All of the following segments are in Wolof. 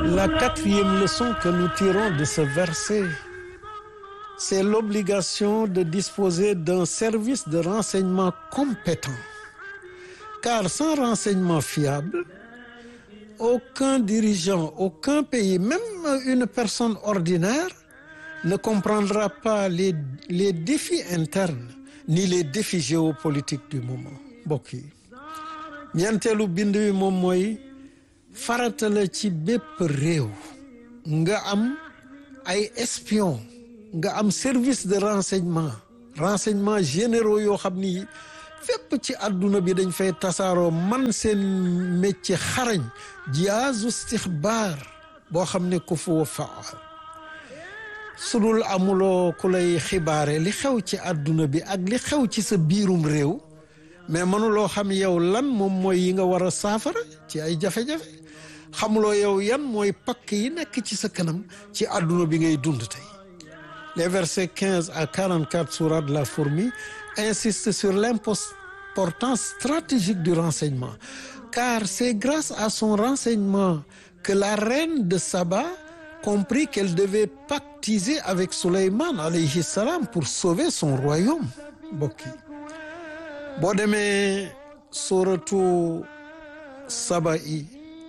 La quatrième leçon que nous tirons de ce verset, c'est l'obligation de disposer d'un service de renseignement compétent. Car sans renseignement fiable, aucun dirigeant, aucun pays, même une personne ordinaire, ne comprendra pas les défis internes ni les défis géopolitiques du moment. Mbokk yi ñeenteelu bind wi moom mooy farata la ci bépp réew nga am ay espion nga am service de renseignement généraux yoo xam ni fépp ci àdduna bi dañ fay tasaaroo man seen métier xarañ jihaazu istixbaar boo xam ne ku fu faal sudul amuloo ku lay xibaare li xew ci àdduna bi ak li xew ci sa biirum réew mais mënuloo xam yow lan moom mooy yi nga war a saafara ci ay jafe-jafe xamuloo yow yan mooy pakk yi nekk ci sa kanam ci àdduna bi ngay dund tey. Les versets 15 à 44 sourate de la Fourmi insistent sur l'importance stratégique du renseignement, car c'est grâce à son renseignement que la reine de Saba comprit qu'elle devait pactiser avec Souleymane alayhi salam pour sauver son royaume. Mbokk yi boo demee suratu Saba yi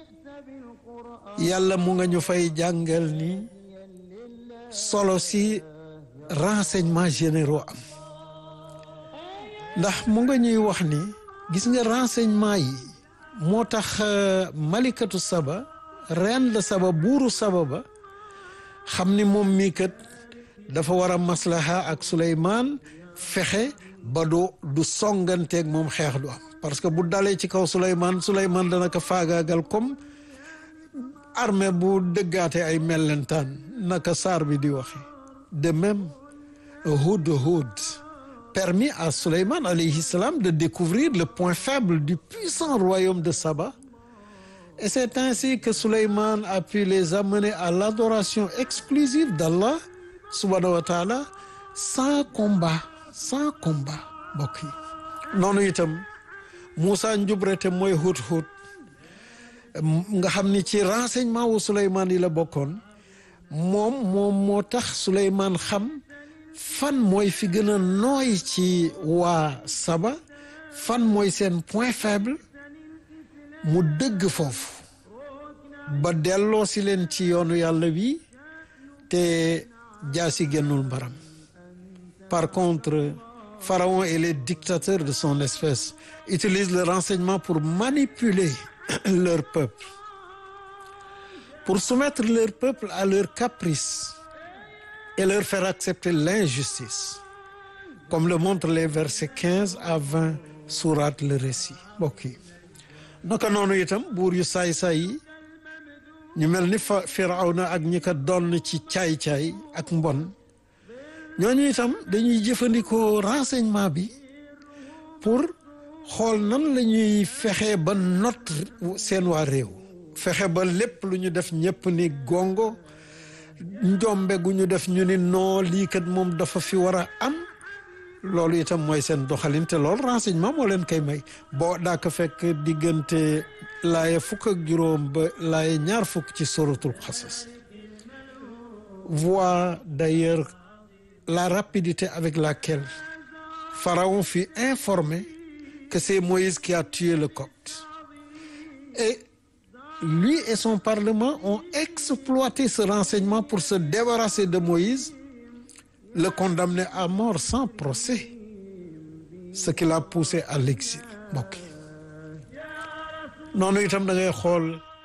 yàlla mu nga ñu fay jàngal ni solo si renseignements généraux am ndax mu nga ñuy wax ni gis nga renseignement yi moo tax malikatu Saba reine de Saba buuru Saba ba xam ni moom mii kat dafa war a maslaha ak Souleymane fexe ba du songanteeg moom xeex du am parce que bu dalee ci kaw Souleymane dana ko faagaagal comme armée bu dëggaate ay mellentaan naka saar bi di waxe. De même, Hudhud permit à Souleymane alayhi salam de découvrir le point faible du puissant royaume de Saba. Et c'est ainsi que Souleymane a pu les amener à l'adoration exclusive d'Allah subhanahu wa ta'ala sans combat mbokk yi noonu itam Moussa Njubrete mooy Hudhud nga xam ni ci renseignement wu Souleymane yi la bokkoon moom moo tax Souleymane xam fan mooy fi gën a nooy ci waa Saba fan mooy seen point faible mu dëgg foofu ba delloo si leen ci yoonu yàlla wi te jaasi génnul mbaram. Par contre, Pharaon et les dictateurs de son espèce utilisent le renseignement pour manipuler leur peuple, pour soumettre leur peuple à leurs caprices et leur faire accepter l'injustice, comme le montrent les versets 15 à 20 sourate le récit. Mbokk yi naka noonu itam buur yu saay-saay yi ñu mel ni Firawna ak ñi ko doon ci caay-caay ak mbon ñooñu itam dañuy jëfandikoo renseignement bi pour xool nan la ñuy fexe ba not seen waa réew fexe ba lépp lu ñu def ñëpp ni gongo njombe gu ñu def ñu ni noo lii kat moom dafa fi war a am loolu itam mooy seen doxalin te loolu renseignement moo leen koy may boo daa ko fekk diggante laaye fukk ak juróom ba laaye ñaar fukk ci suratul Qasas. Voit d'ailleurs la rapidité avec laquelle Pharaon fut informé que c'est Moïse qui a tué le Copte. Et lui et son parlement ont exploité ce renseignement pour se débarrasser de Moïse, le condamner à mort sans procès, ce qui l'a poussé à l'exil. Mbokk yi noonu itam da ngay xool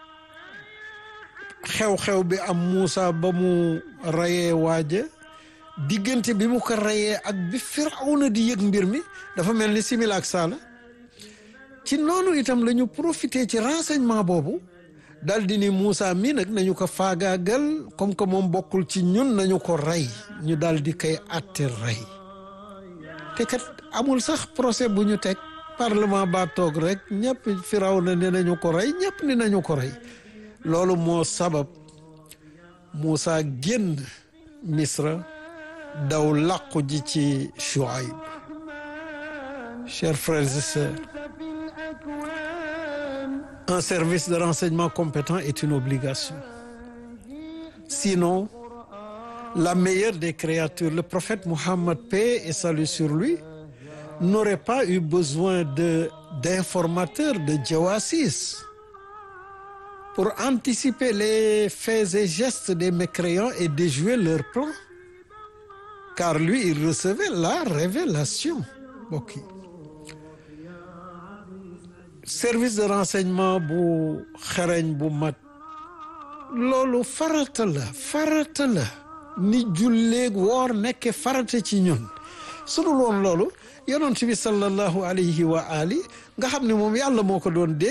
xew-xew bi am Moussa ba mu rayee waaja diggante bi mu ko rayee ak bi Firawna di yëg mbir mi dafa mel ni simila ak saala ci noonu itam la ñu profité ci renseignement boobu dal di ni Moussa mii nag nañu ko faagaagal comme que moom bokkul ci ñun nañu ko rey ñu dal di koy àtte rey te kat amul sax procès bu ñu teg parlement ba toog rek ñëpp Firawna ne nañu ko rey ñëpp ni nañu ko rey loolu moo sabab Moussa génn Misra daw làqu ji ci Chouaïb. Chers frères et sœurs, un service de renseignement compétent est une obligation. Sinon, la meilleure des créatures, le prophète Mohammed, paix et salut sur lui, n'aurait pas eu besoin d'informateurs, de jawassis, pour anticiper les faits et gestes des mécréants et déjouer leurs plans. Car lui, il recevait la révélation. Ok. Service de renseignement bu xereñ bu mat loolu farata la ni julleeg woor nekke farata ci ñun su dul woon loolu yonent bi sallallahu alayhi wa ali nga xam ne moom yàlla moo ko doon dee